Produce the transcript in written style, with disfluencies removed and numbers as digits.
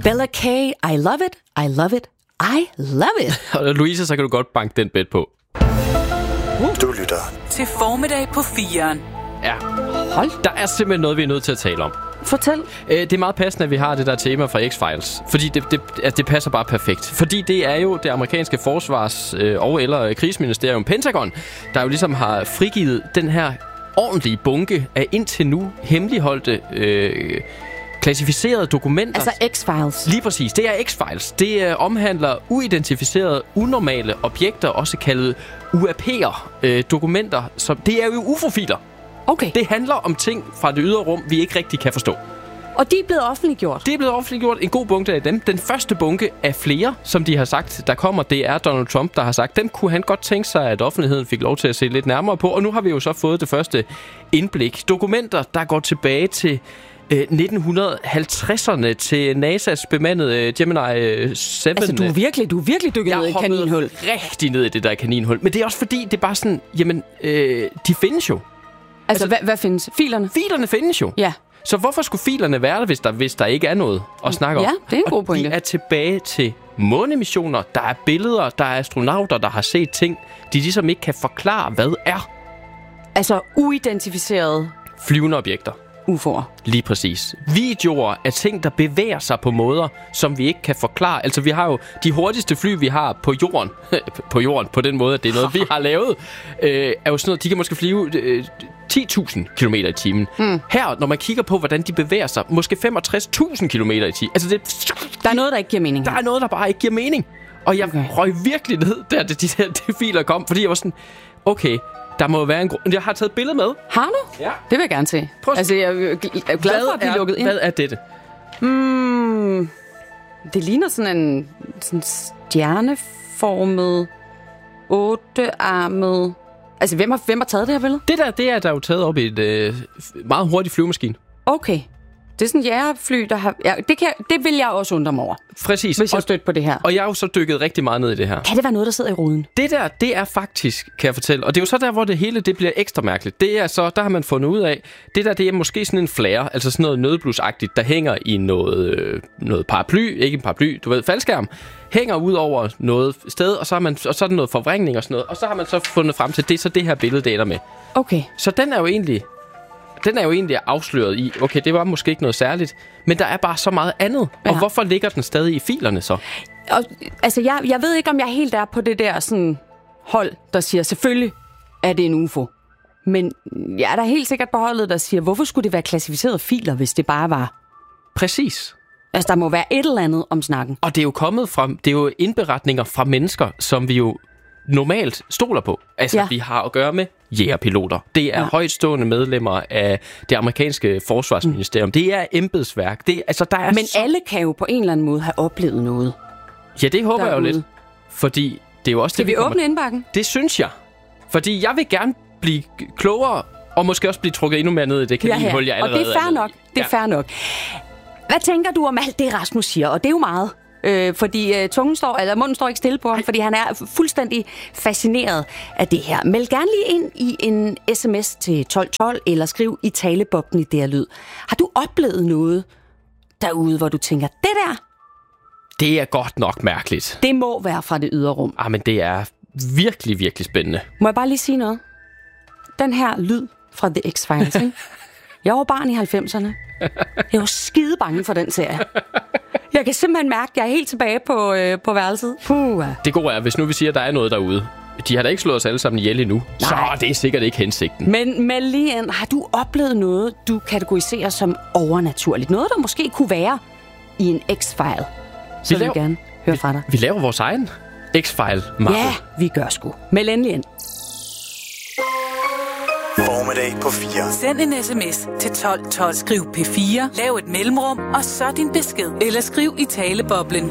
Bella K, I love it, I love it, I love it. Og Louise, så kan du godt banke den bet på. Du lytter til Formiddag på 4'eren. Ja, hold, der er simpelthen noget, vi er nødt til at tale om. Fortæl. Det er meget passende, at vi har det der tema fra X-Files. Fordi det passer bare perfekt. Fordi det er jo det amerikanske forsvars- eller krigsministerium Pentagon, der jo ligesom har frigivet den her ordentlige bunke af indtil nu hemmeligholdte klassificerede dokumenter. Altså X-Files. Lige præcis. Det er X-Files. Det omhandler uidentificerede, unormale objekter, også kaldet UAP'er. Dokumenter, som det er jo UFO-filer. Okay. Det handler om ting fra det ydre rum, vi ikke rigtig kan forstå. Og de er blevet offentliggjort? Det er blevet offentliggjort. En god bunke af dem. Den første bunke af flere, som de har sagt, der kommer, det er Donald Trump, der har sagt, dem kunne han godt tænke sig, at offentligheden fik lov til at se lidt nærmere på. Og nu har vi jo så fået det første indblik. Dokumenter, der går tilbage til 1950'erne, til NASA's bemandede Gemini 7. Altså, du er virkelig dykket ned i et kaninhul. Rigtig ned i det der kaninhul. Men det er også fordi, det er bare sådan, jamen, de findes jo. Altså, hvad findes? Filerne? Filerne findes jo. Ja. Så hvorfor skulle filerne være der, hvis der ikke er noget at snakke om? Ja, det er en god pointe. Og de er tilbage til månemissioner. Der er billeder, der er astronauter, der har set ting, de ligesom ikke kan forklare, hvad er. Altså uidentificerede flyvende objekter. UFO'er. Lige præcis. Videoer af ting, der bevæger sig på måder, som vi ikke kan forklare. Altså, vi har jo de hurtigste fly, vi har på jorden, på den måde, at det er noget, vi har lavet, er jo sådan noget, de kan måske flyve 10.000 km i timen. Her, når man kigger på, hvordan de bevæger sig, måske 65.000 km i timen. Altså, der er noget, der ikke giver mening. Der er noget, der bare ikke giver mening. Og jeg røg virkelig ned, da de filer kom, fordi jeg var sådan, okay, der må være en grund. Jeg har taget billede med. Har du? Ja. Det vil jeg gerne se. Altså, jeg er glad for at blive lukket ind. Hvad er dette? Det ligner sådan en stjerneformet, 8-armet... Altså, hvem har taget det her billede? Det er der jo taget op i et meget hurtigt flyvemaskine. Okay. Det er sådan en jægerfly, der har... Ja, det vil jeg også undre mig over. Præcis. Hvis jeg stødte på det her. Og jeg har jo så dykket rigtig meget ned i det her. Kan det være noget, der sidder i ruden? Det er faktisk, kan jeg fortælle. Og det er jo så der, hvor det hele det bliver ekstra mærkeligt. Det er så, der har man fundet ud af, det er måske sådan en flare, altså sådan noget nødblusagtigt, der hænger i noget paraply, ikke en paraply, du ved, faldskærm, hænger ud over noget sted, og så er der noget forvrængning og sådan noget. Og så har man så fundet frem til, det er så det her billede, det ender med. Okay. Så den er jo egentlig afsløret i, okay, det var måske ikke noget særligt, men der er bare så meget andet. Ja. Og hvorfor ligger den stadig i filerne så? Og, altså, jeg ved ikke, om jeg helt er på det der sådan, hold, der siger, selvfølgelig er det en UFO. Men jeg er da helt sikkert på holdet, der siger, hvorfor skulle det være klassificerede filer, hvis det bare var... Præcis. Altså, der må være et eller andet om snakken. Og det er jo kommet fra, det er jo indberetninger fra mennesker, som vi jo normalt stoler på. Altså, vi har at gøre med jægerpiloter. Det er højtstående medlemmer af det amerikanske forsvarsministerium. Det er embedsværk. Der er men alle kan jo på en eller anden måde have oplevet noget. Ja, det håber jeg jo lidt. Fordi det er jo også... Skal vi åbne indbakken? Det synes jeg. Fordi jeg vil gerne blive klogere, og måske også blive trukket endnu mere ned i det kaninhul, jeg allerede og det er fair nok. Det er fair nok. Hvad tænker du om alt det, Rasmus siger? Og det er jo meget. Fordi munden står ikke stille på ham, fordi han er fuldstændig fascineret af det her. Meld gerne lige ind i en sms til 1212, eller skriv i talebobben i der lyd. Har du oplevet noget derude, hvor du tænker, det der? Det er godt nok mærkeligt. Det må være fra det ydre rum. Men det er virkelig, virkelig spændende. Må jeg bare lige sige noget? Den her lyd fra The X-Files, ikke? Jeg var barn i 90'erne. Jeg var skide bange for den serie. Jeg kan simpelthen mærke, at jeg er helt tilbage på værelset. Det gode er, hvis nu vi siger, at der er noget derude. De har da ikke slået os alle sammen ihjel endnu. Nej. Så det er sikkert ikke hensigten. Men Melian, har du oplevet noget, du kategoriserer som overnaturligt? Noget, der måske kunne være i en X-File? Så vil jeg gerne høre fra dig. Vi laver vores egen X-File-mappe. Ja, vi gør sgu. Meld endelig ind. Formiddag på 4. Send en sms til 1212. Skriv P4, lav et mellemrum, og så din besked. Eller skriv i taleboblen